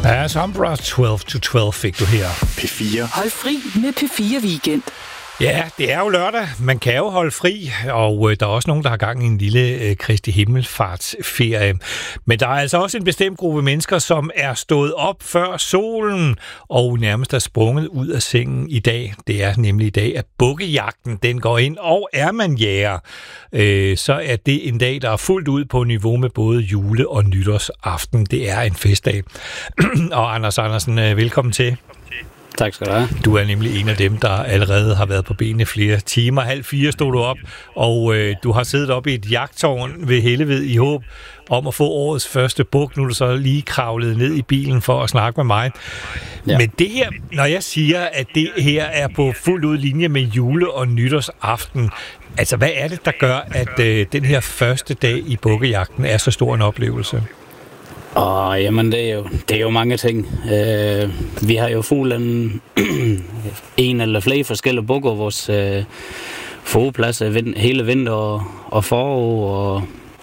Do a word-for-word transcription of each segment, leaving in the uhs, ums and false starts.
Ja, Sombra tolv til tolv fik du her. P fire. Hold fri med P fire Weekend. Ja, det er jo lørdag. Man kan jo holde fri, og øh, der er også nogen, der har gang i en lille øh, Kristi Himmelfartsferie. Men der er altså også en bestemt gruppe mennesker, som er stået op før solen og nærmest er sprunget ud af sengen i dag. Det er nemlig i dag, at bukkejagten den går ind, og er man jæger, øh, så er det en dag, der er fuldt ud på niveau med både jule- og nytårsaften. Det er en festdag. Og Anders Andersen, øh, velkommen til. Tak skal du have. Du er nemlig en af dem, der allerede har været på benene flere timer. Halv fire stod du op, og øh, du har siddet op i et jagttårn ved Helleved i håb om at få årets første buk. Nu er du så lige kravlet ned i bilen for at snakke med mig. Ja. Men det her, når jeg siger, at det her er på fuld ud linje med jule- og nytårsaften, altså hvad er det, der gør, at øh, den her første dag i bukkejagten er så stor en oplevelse? Åh, jamen det er jo, det er jo mange ting. Øh, vi har jo fuglen en eller flere forskellige bukker, vores øh, fogepladser vind, hele vinter og, og forår, og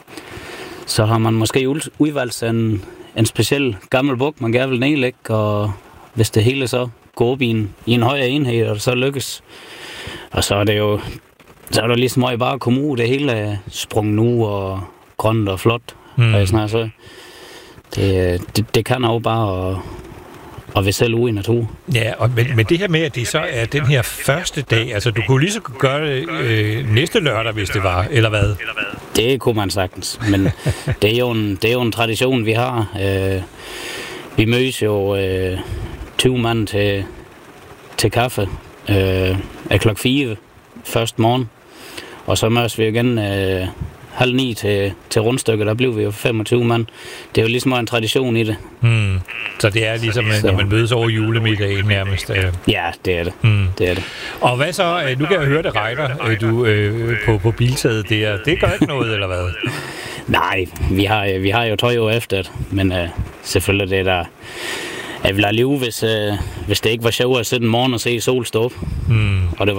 så har man måske udvalgt en, en speciel gammel buk, man gerne vil nedlægge, og hvis det hele så går op i en, i en højere enhed, og så lykkes. Og så er det jo, så er der ligesom meget bare at komme ud, det hele er sprunget nu og grønt og flot, mm. og sådan her, så Det, det, det kan jo bare at, at være selv ude i natur. Ja, og, men, men det her med, at det så er den her første dag, altså du kunne lige så gøre det øh, næste lørdag, hvis det var, eller hvad? Det kunne man sagtens, men det er jo en, det er jo en tradition, vi har. Øh, vi mødes jo øh, tyve mand til, til kaffe øh, af klokken fire første morgen, og så mødes vi igen øh, halv ni til, til rundstykket, der blev vi jo femogtyve mand. Det er jo ligesom en tradition i det. Hmm. Så det er ligesom, så, når man mødes over julemiddagen nærmest? Øh. Ja, det er det. Hmm. det er det. Og hvad så? Nu kan jeg høre, det regner du, øh, på, på biltaget der. Det gør ikke noget, eller hvad? Nej, vi har, vi har jo tøj over efter det, men øh, selvfølgelig det der. Jeg ville have liv, hvis, øh, hvis det ikke var sjovt at sætte en morgen og se sol stå op. Hmm. Og det var